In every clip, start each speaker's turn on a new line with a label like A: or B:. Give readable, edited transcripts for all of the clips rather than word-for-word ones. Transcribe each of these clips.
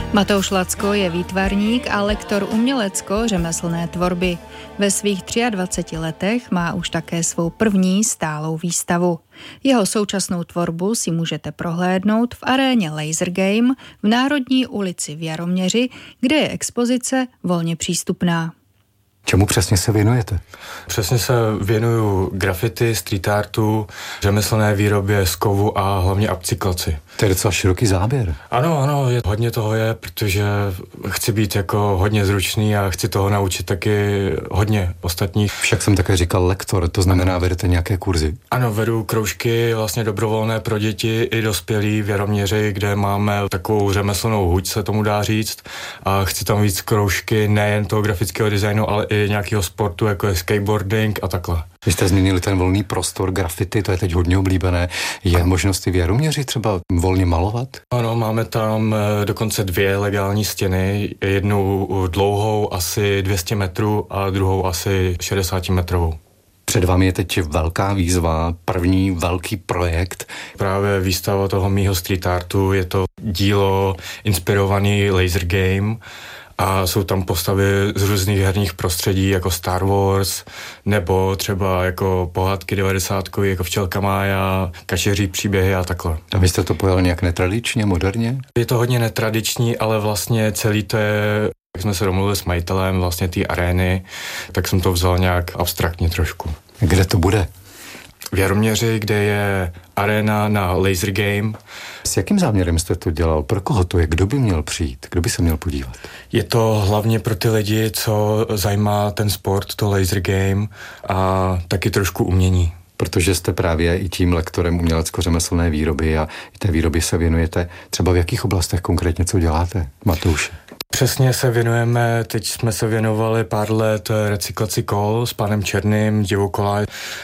A: Matouš Lacko je výtvarník a lektor umělecko-řemeslné tvorby. Ve svých 23 letech má už také svou první stálou výstavu. Jeho současnou tvorbu si můžete prohlédnout v aréně Laser Game v Národní ulici v Jaroměři, kde je expozice volně přístupná.
B: Čemu přesně se věnujete?
C: Přesně se věnuju graffiti, street artu, řemeslné výrobě z kovu a hlavně upcyklaci.
B: To je docela široký záběr.
C: Ano, hodně toho je, protože chci být jako hodně zručný a chci toho naučit taky hodně ostatních.
B: Však jsem také říkal lektor, to znamená, vedete nějaké kurzy?
C: Ano, vedu kroužky vlastně dobrovolné pro děti i dospělí v Jaroměři, kde máme takovou řemeslnou huť, se tomu dá říct. A chci tam víc kroužky nejen toho grafického designu, ale i nějakého sportu, jako je skateboarding a takhle.
B: Vy jste změnili ten volný prostor graffiti, to je teď hodně oblíbené. Je možnost i v Jaroměři třeba volně malovat?
C: Ano, máme tam dokonce 2 legální stěny, jednu dlouhou asi 200 metrů a druhou asi 60 metrovou.
B: Před vámi je teď velká výzva, první velký projekt.
C: Právě výstava toho mýho street artu, je to dílo inspirovaný Laser Game a jsou tam postavy z různých herních prostředí, jako Star Wars, nebo třeba jako pohádky 90, jako Včelka Mája, Kačeří příběhy a takhle.
B: A vy jste to pojal nějak netradičně, moderně?
C: Je to hodně netradiční, ale vlastně celý to je, jak jsme se domluvili s majitelem vlastně té arény, tak jsem to vzal nějak abstraktně trošku.
B: Kde to bude?
C: V Jaroměři, kde je aréna na Laser Game.
B: S jakým záměrem jste to dělal? Pro koho to je? Kdo by měl přijít? Kdo by se měl podívat?
C: Je to hlavně pro ty lidi, co zajímá ten sport, to Laser Game a taky trošku umění.
B: Protože jste právě i tím lektorem umělecko-řemeslné výroby a té výrobě se věnujete. Třeba v jakých oblastech konkrétně co děláte, Matouši?
C: Přesně se věnujeme, teď jsme se věnovali pár let recyklaci kol s panem Černým, Divokola.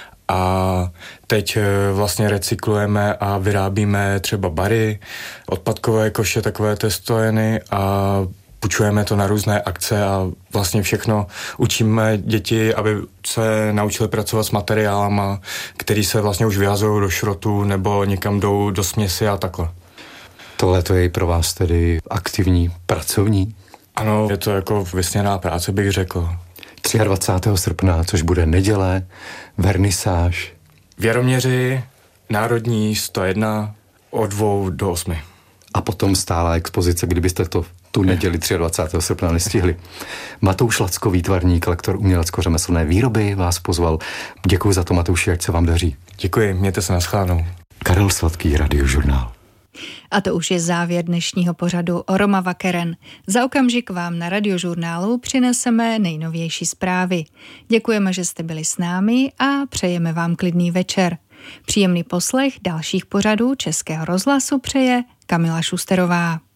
C: A teď vlastně recyklujeme a vyrábíme třeba bary, odpadkové koše, takové testojeny a půjčujeme to na různé akce a vlastně všechno učíme děti, aby se naučili pracovat s materiálama, který se vlastně už vyhazují do šrotu nebo někam jdou do směsi a takhle.
B: Tohle to je pro vás tedy aktivní pracovní?
C: Ano, je to jako vysněná práce, bych řekl.
B: 23. srpna, což bude neděle, vernisáž.
C: V Jaroměři, Národní 101 od 2 do 8.
B: A potom stálá expozice, kdybyste to tu neděli 23. srpna nestihli. Matouš Lacko, výtvarník, lektor umělecko-řemeslné výroby, vás pozval. Děkuji za to, Matouši, ať se vám daří.
C: Děkuji, mějte se, nashledanou.
B: Karel Sladký, Radiožurnál.
A: A to už je závěr dnešního pořadu Oroma Vakeren. Za okamžik vám na Radiožurnálu přineseme nejnovější zprávy. Děkujeme, že jste byli s námi a přejeme vám klidný večer. Příjemný poslech dalších pořadů Českého rozhlasu přeje Kamila Šusterová.